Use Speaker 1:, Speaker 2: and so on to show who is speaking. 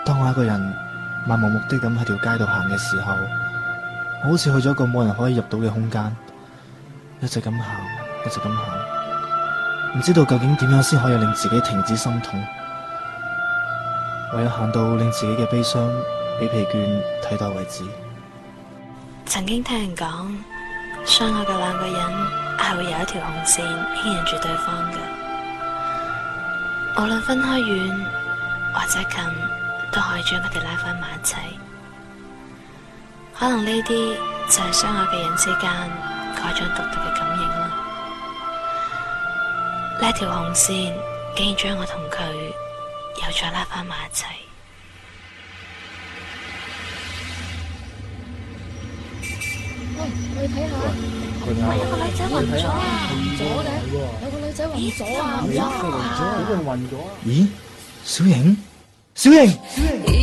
Speaker 1: 當我一個人漫無目的咁喺條街度行嘅時候，我好似去咗一個冇人可以入到嘅空間，一直咁行，一直咁行，唔知道究竟點樣先可以令自己停止心痛，唯有行到令自己嘅悲傷比疲倦替代為止。
Speaker 2: 曾經聽人講，相愛嘅兩個人係會有一條紅線牽引住對方嘅，無論分開遠或者近，都可以將佢哋拉翻埋一齊。可能呢啲就係相愛嘅人之間嗰種獨特嘅感應啦。呢條紅線竟然將我同佢又再拉翻埋一齊。
Speaker 3: 喂，我哋睇下，喂，有個女仔暈咗啊！暈咗嘅，有個女仔暈咗啊！
Speaker 1: 咦，小瑩，小瑩。